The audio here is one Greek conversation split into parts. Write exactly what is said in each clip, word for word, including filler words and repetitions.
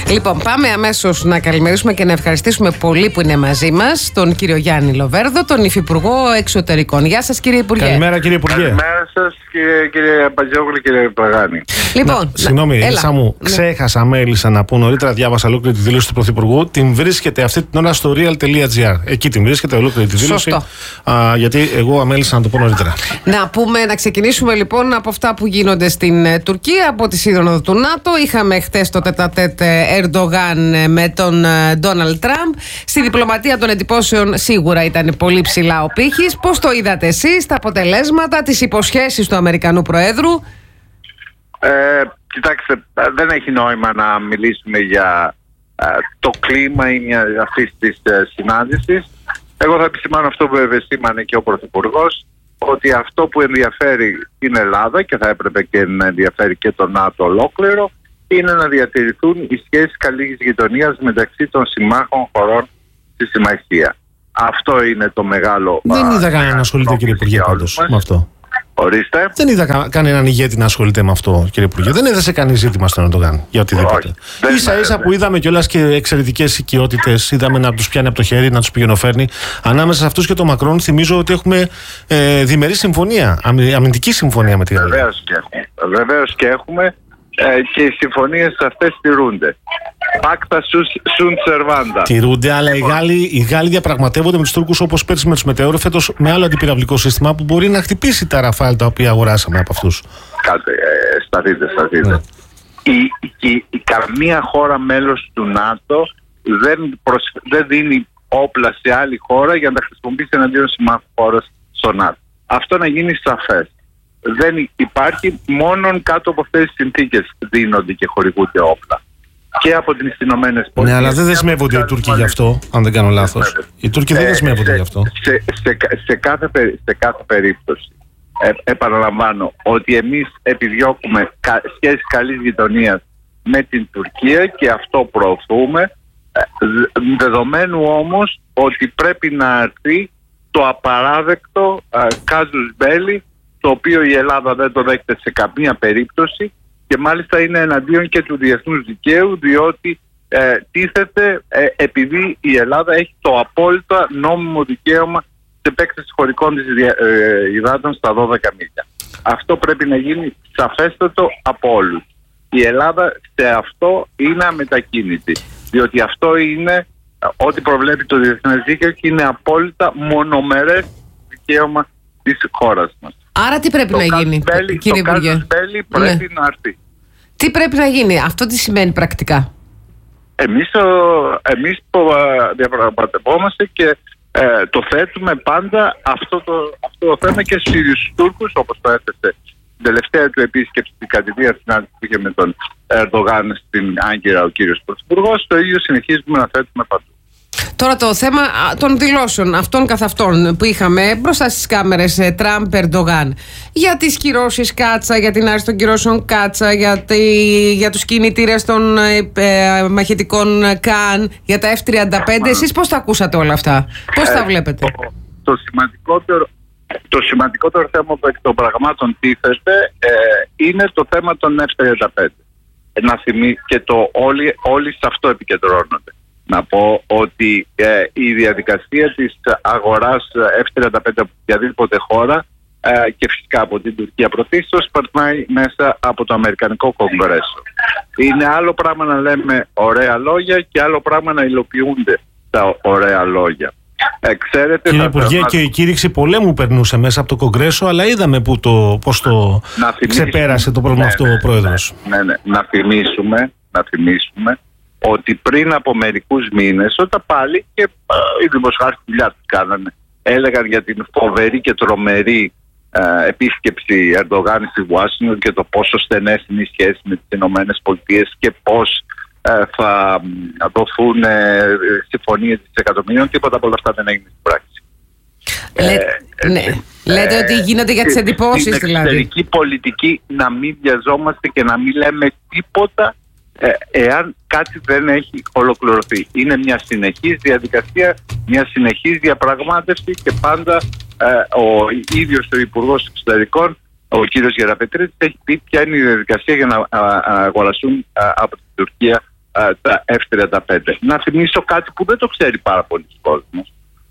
Λοιπόν, πάμε αμέσως να καλημερίσουμε και να ευχαριστήσουμε πολύ που είναι μαζί μας τον κύριο Γιάννη Λοβέρδο, τον Υφυπουργό Εξωτερικών. Γεια σας, κύριε Υπουργέ. Καλημέρα, κύριε Υπουργέ. Καλημέρα σας, κύριε, κύριε Παντζόγλου, κύριε Πραγάνη. Λοιπόν, να, συγγνώμη, Ελίσσα μου, ναι. ξέχασα, μέλησα να πω νωρίτερα, διάβασα ολόκληρη τη δήλωση του Πρωθυπουργού. Την βρίσκεται αυτή την ώρα στο real τελεία gr. Εκεί την βρίσκεται ολόκληρη τη δήλωση. Α, γιατί εγώ αμέλησα να το πω νωρίτερα. Να πούμε, να ξεκινήσουμε λοιπόν από αυτά που γίνονται στην Τουρκία, από τη σύνοδο του ΝΑΤΟ. Είχαμε χτες το τετατέτ Ερντογάν με τον Ντόναλντ Τραμπ. Στη διπλωματία των εντυπώσεων σίγουρα ήταν πολύ ψηλά ο πύχης. Πώς το είδατε εσείς, τα αποτελέσματα, τις υποσχέσεις του Αμερικανού Προέδρου? Ε, κοιτάξτε, δεν έχει νόημα να μιλήσουμε για ε, το κλίμα ή μια αυτής της ε, συνάντησης. Εγώ θα επισημάνω αυτό που επεσήμανε και ο Πρωθυπουργός, ότι αυτό που ενδιαφέρει την Ελλάδα και θα έπρεπε και να ενδιαφέρει και το ΝΑΤΟ ολόκληρο είναι να διατηρηθούν οι σχέσεις καλής γειτονίας μεταξύ των συμμάχων χωρών στη συμμαχία. Αυτό είναι το μεγάλο. Δεν είδα κανέναν να ασχολείται, κύριε Υπουργέ, πάντως με αυτό. Ορίστε. Δεν είδα κα, κανέναν ηγέτη να ασχολείται με αυτό, κύριε Υπουργέ. Δεν έδεσε κανεί ζήτημα στον Ερντογάν για οτιδήποτε. Ίσα ίσα που είδαμε κιόλας και εξαιρετικές οικειότητες, είδαμε να τους πιάνει από το χέρι, να τους πηγαινοφέρνει. Ανάμεσα σε αυτούς και τον Μακρόν, θυμίζω ότι έχουμε ε, διμερή συμφωνία, αμυντική συμφωνία με τη Γαλλία. Βεβαίως και έχουμε. Βεβαίως και έχουμε. Ε, και οι συμφωνίες αυτές τηρούνται. Πάκτα sunt servanda. Τηρούνται, αλλά οι Γάλλοι, οι Γάλλοι διαπραγματεύονται με τους Τούρκους όπως πέρσι με τους Μετεώρ, φέτος με άλλο αντιπυραυλικό σύστημα που μπορεί να χτυπήσει τα Ραφάλ τα οποία αγοράσαμε από αυτούς. Κάτε, ε, σταθείτε, σταθείτε. Ναι. Η, η, η, καμία χώρα μέλος του ΝΑΤΟ δεν, προσ, δεν δίνει όπλα σε άλλη χώρα για να τα χρησιμοποιήσει εναντίον συμμάχου χώρας στο ΝΑΤΟ. Αυτό να γίνει σαφές. Δεν υπάρχει, μόνον κάτω από αυτές τις συνθήκες δίνονται και χορηγούνται όπλα. Και από τις Ηνωμένες Πολιτείες. Ναι, αλλά δεν δεσμεύονται οι Τούρκοι γι' αυτό, αν δεν κάνω λάθος. Οι Τούρκοι δεν δεσμεύονται ε, γι' αυτό. Σε, σε, σε, κάθε, σε κάθε περίπτωση, ε, επαναλαμβάνω ότι εμείς επιδιώκουμε κα, σχέσεις καλής γειτονίας με την Τουρκία και αυτό προωθούμε, ε, δεδομένου όμως ότι πρέπει να έρθει το απαράδεκτο ε, κάζους μπέλι, το οποίο η Ελλάδα δεν το δέχεται σε καμία περίπτωση και μάλιστα είναι εναντίον και του διεθνούς δικαίου, διότι ε, τίθεται ε, επειδή η Ελλάδα έχει το απόλυτα νόμιμο δικαίωμα στην επέκταση χωρικών της ε, υδάτων στα δώδεκα μίλια. Αυτό πρέπει να γίνει σαφέστατο από όλους. Η Ελλάδα σε αυτό είναι αμετακίνητη, διότι αυτό είναι ό,τι προβλέπει το διεθνές δίκαιο και είναι απόλυτα μονομερές δικαίωμα της χώρας μας. Άρα τι πρέπει το να γίνει, μπέλι, κύριε Υπουργέ? Το μπέλι πρέπει ναι. να έρθει. Τι πρέπει να γίνει, αυτό τι σημαίνει πρακτικά? Εμείς, εμείς το διαπραγματευόμαστε και ε, το θέτουμε πάντα αυτό το, αυτό το θέμα και στους Τούρκους, όπως το έθεσε την τελευταία του επίσκεψη στην κατηδία συνάντηση που είχε με τον Ερντογάν στην Άγκυρα ο κύριος Πρωθυπουργός. Το ίδιο συνεχίζουμε να θέτουμε παντού. Τώρα το θέμα των δηλώσεων αυτών καθ' αυτών που είχαμε μπροστά στις κάμερες Τραμπ-Ερντογάν για τις κυρώσεις Κάτσα, για την άρση των κυρώσεων Κάτσα, για, τη, για τους κινητήρες των ε, μαχητικών Καν, για τα εφ τριάντα πέντε. Εσείς πώς τα ακούσατε όλα αυτά, πώς ε, τα βλέπετε? Το, το, σημαντικότερο, το σημαντικότερο θέμα που εκ των πραγμάτων τίθεται ε, είναι το θέμα των εφ τριάντα πέντε. Να θυμί, και το όλοι, όλοι σε αυτό επικεντρώνονται. Να πω ότι ε, η διαδικασία της αγοράς εφ τριάντα πέντε από οποιαδήποτε χώρα ε, και φυσικά από την Τουρκία πρωτίστως περνάει μέσα από το Αμερικανικό Κογκρέσο. Είναι άλλο πράγμα να λέμε ωραία λόγια και άλλο πράγμα να υλοποιούνται τα ωραία λόγια. Ε, ξέρετε, Κύριε Υπουργέ, και η κήρυξη πολέμου περνούσε μέσα από το Κογκρέσο, αλλά είδαμε που το, πώς το ξεπέρασε το πρόβλημα ναι, αυτό ο Πρόεδρος. Ναι, ναι, να θυμίσουμε, να θυμίσουμε ότι πριν από μερικούς μήνες, όταν πάλι και ε, οι δημοσιογράφοι δουλειά τους κάνανε, έλεγαν για την φοβερή και τρομερή ε, επίσκεψη Ερντογάν στη Ουάσιγκτον και το πόσο στενές είναι οι σχέσεις με τις Ηνωμένες Πολιτείες και πώς ε, θα δοθούν ε, συμφωνίες δισεκατομμυρίων. Τίποτα από όλα αυτά δεν έγινε στην πράξη. Λέ, ε, ναι. ε, Λέτε ε, ότι γίνονται για τις εντυπώσεις δηλαδή. Στην εξωτερική πολιτική να μην βιαζόμαστε και να μην λέμε τίποτα Ε, εάν κάτι δεν έχει ολοκληρωθεί. Είναι μια συνεχής διαδικασία, μια συνεχής διαπραγμάτευση και πάντα ε, ο ίδιος ο Υπουργός Εξωτερικών, ο κύριος Γεραπετρίτης, έχει πει ποια είναι η διαδικασία για να α, α, αγοραστούν α, από την Τουρκία α, τα εφ τριάντα πέντε. Να θυμίσω κάτι που δεν το ξέρει πάρα πολλοί κόσμος,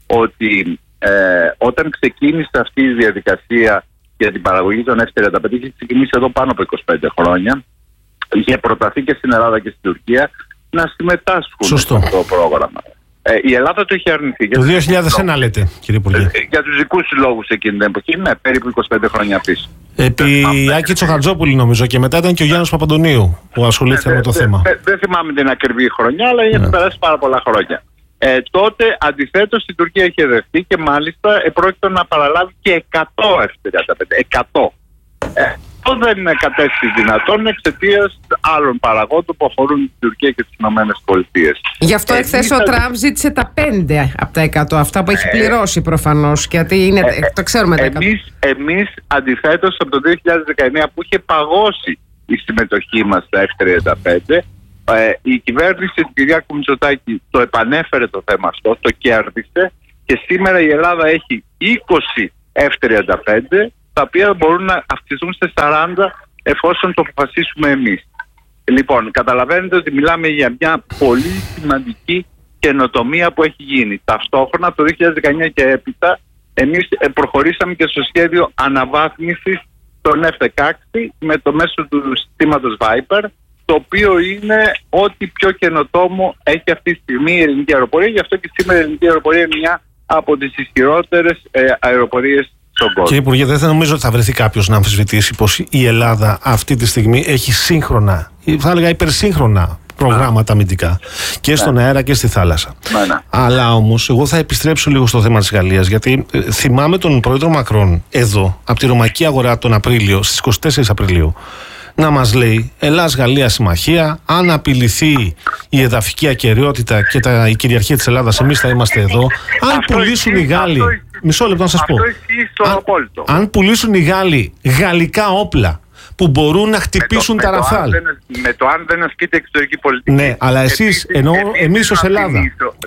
ότι ε, όταν ξεκίνησε αυτή η διαδικασία για την παραγωγή των εφ τριάντα πέντε, είχε ξεκινήσει εδώ πάνω από είκοσι πέντε χρόνια, είχε προταθεί και στην Ελλάδα και στην Τουρκία να συμμετάσχουν Σωστό. σε αυτό το πρόγραμμα. Ε, η Ελλάδα το είχε αρνηθεί. Το δύο χιλιάδες ένα λέτε, κύριε Υπουργέ. Ε, για τους δικούς λόγους εκείνη την εποχή, ναι, περίπου είκοσι πέντε χρόνια πίσω. Επί Άκη Τσοχατζόπουλη νομίζω, και μετά ήταν και ο Γιάννης Παπαντονίου που ασχολήθηκε με το δε, θέμα. Δεν δε θυμάμαι την ακριβή χρονιά, αλλά είχε ναι. περάσει πάρα πολλά χρόνια. Ε, τότε αντιθέτως η Τουρκία είχε δεχτεί και μάλιστα επρόκειτο να παραλάβει και εκατό εφ τριάντα πέντε. εκατό. Ε, αυτό δεν κατέστη δυνατόν εξαιτίας άλλων παραγόντων που αφορούν την Τουρκία και τις Ηνωμένες Πολιτείες. Γι' αυτό ε, εχθές ο Τραμπ ζήτησε τα πέντε από τα εκατό, αυτά που έχει πληρώσει προφανώς, γιατί είναι, ε, το ξέρουμε τα εκατό. Εμείς, εμείς αντιθέτως από το δύο χιλιάδες δεκαεννιά που είχε παγώσει η συμμετοχή μας στα εφ τριάντα πέντε, ε, η κυβέρνηση του Κυριάκου Μητσοτάκη το επανέφερε το θέμα αυτό, το κέρδισε και σήμερα η Ελλάδα έχει είκοσι εφ τριάντα πέντε, τα οποία μπορούν να αυξηθούν σε σαράντα εφόσον το αποφασίσουμε εμείς. Λοιπόν, καταλαβαίνετε ότι μιλάμε για μια πολύ σημαντική καινοτομία που έχει γίνει. Ταυτόχρονα, το δύο χιλιάδες δεκαεννιά και έπειτα, εμείς προχωρήσαμε και στο σχέδιο αναβάθμισης των εφ δεκαέξι με το μέσο του συστήματος Viper, το οποίο είναι ό,τι πιο καινοτόμο έχει αυτή τη στιγμή η ελληνική αεροπορία. Γι' αυτό και σήμερα η ελληνική αεροπορία είναι μια από τις ισχυρότερες ε, αεροπορίες. Κύριε Υπουργέ, δεν θα νομίζω ότι θα βρεθεί κάποιος να αμφισβητήσει πως η Ελλάδα αυτή τη στιγμή έχει σύγχρονα, θα έλεγα υπερσύγχρονα προγράμματα αμυντικά και στον αέρα και στη θάλασσα. Μάνα. Αλλά όμως εγώ θα επιστρέψω λίγο στο θέμα της Γαλλίας, γιατί ε, θυμάμαι τον πρόεδρο Μακρόν εδώ από τη Ρωμαϊκή Αγορά τον Απρίλιο, στις είκοσι τέσσερις Απριλίου, να μας λέει Ελλάς-Γαλλία συμμαχία, αν απειληθεί η εδαφική ακεραιότητα και τα, η κυριαρχία της Ελλάδας, εμείς θα είμαστε εδώ. Αν αυτό πουλήσουν ισχύει, οι Γάλλοι, μισό λεπτό να σας πω, αν, αν πουλήσουν οι Γάλλοι γαλλικά όπλα που μπορούν να χτυπήσουν τα Ραφάλ. Με το αν δεν ασκείται εξωτερική πολιτική. Ναι, αλλά εσείς, εννοώ εμείς ως Ελλάδα.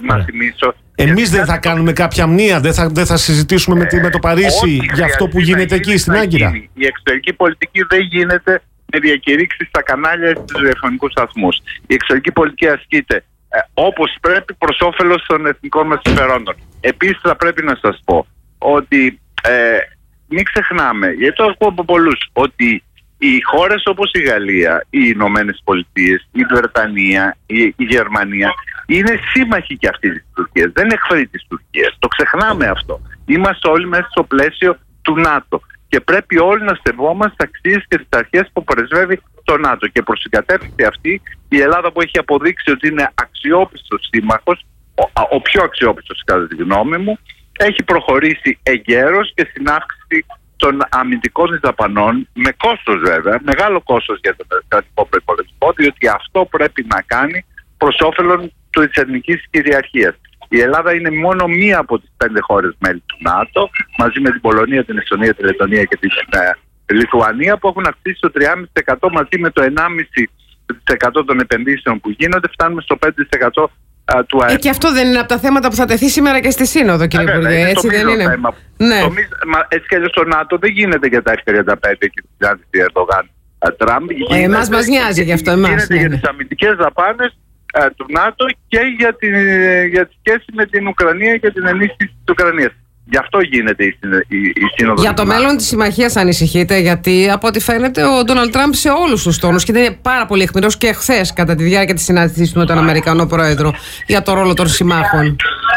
Εμείς δεν θα κάνουμε κάποια μνήα, δεν θα, δεν θα συζητήσουμε με, με το Παρίσι για αυτό που γίνεται εκεί στην Άγκυρα. Η εξωτερική πολιτική δεν γίνεται με διακηρύξεις στα κανάλια στους ραδιοφωνικούς σταθμούς. Η εξωτερική πολιτική ασκείται ε, όπως πρέπει προς όφελος των εθνικών μας συμφερόντων. Επίσης θα πρέπει να σας πω ότι ε, μην ξεχνάμε, γιατί το ακούω από πολλούς, ότι οι χώρες όπως η Γαλλία, οι Ηνωμένες Πολιτείες, η Βρετανία, η, η Γερμανία είναι σύμμαχοι και αυτοί της Τουρκίας, δεν είναι εχθροί της Τουρκίας. Το ξεχνάμε αυτό. Είμαστε όλοι μέσα στο πλαίσιο του ΝΑΤΟ. Και πρέπει όλοι να σεβόμαστε τις αξίες και τις αρχές που πρεσβεύει το ΝΑΤΟ. Και προς την κατεύθυνση αυτή, η Ελλάδα που έχει αποδείξει ότι είναι αξιόπιστος σύμμαχος, ο, ο πιο αξιόπιστος κατά τη γνώμη μου, έχει προχωρήσει εγκαίρως και στην αύξηση των αμυντικών δαπανών, με κόστος βέβαια, μεγάλο κόστος για τον κρατικό προϋπολογισμό, διότι αυτό πρέπει να κάνει προς όφελον της εθνικής κυριαρχίας. Η Ελλάδα είναι μόνο μία από τις πέντε χώρες μέλη του ΝΑΤΟ, μαζί με την Πολωνία, την Εστονία, τη Λετωνία και την ε, Λιθουανία, που έχουν αυξήσει το τρία κόμμα πέντε τοις εκατό μαζί με το ενάμιση τοις εκατό των επενδύσεων που γίνονται, φτάνουμε στο πέντε τοις εκατό α, του ΑΕΠ. Ε, και αυτό δεν είναι από τα θέματα που θα τεθεί σήμερα και στη Σύνοδο, κύριε Υπουργέ, έτσι δεν είναι? Θέμα. Ναι. Το, μα, έτσι και αλλιώς στο ΝΑΤΟ δεν γίνεται για τα εφ τριάντα πέντε και τη συνάντηση Ερντογάν Τραμπ. Ε, εμάς μας νοιάζει γι' αυτό. Εμάς, γίνεται ναι, για ναι. τις αμυντικές δαπάνες του ΝΑΤΟ και για τη, για τη σχέση με την Ουκρανία και την ενίσχυση της Ουκρανίας. Γι' αυτό γίνεται η, η, η σύνοδος. Για το μέλλον της συμμαχίας ανησυχείτε, γιατί από ό,τι φαίνεται ο Ντόναλντ Τραμπ σε όλους τους τόνους, και δεν είναι πάρα πολύ αιχμηρός και χθες κατά τη διάρκεια της συνάντησης του με τον Αμερικανό Πρόεδρο για το ρόλο των συμμάχων.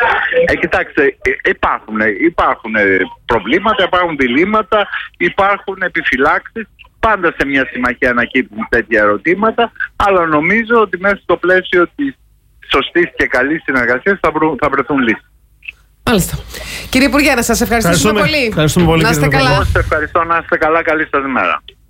Ε, κοιτάξτε, υπάρχουν, υπάρχουν προβλήματα, υπάρχουν διλήμματα, υπάρχουν επιφυλάξεις. Πάντα σε μια συμμαχία ανακύπτουν τέτοια ερωτήματα, αλλά νομίζω ότι μέσα στο πλαίσιο της σωστής και καλής συνεργασίας θα, βρουν, θα βρεθούν λύσεις. Μάλιστα. Κύριε Υπουργέ, να σας ευχαριστήσουμε πολύ. Ευχαριστούμε πολύ. Να είστε καλά. Εγώ σας ευχαριστώ, να είστε καλά, καλή σας ημέρα.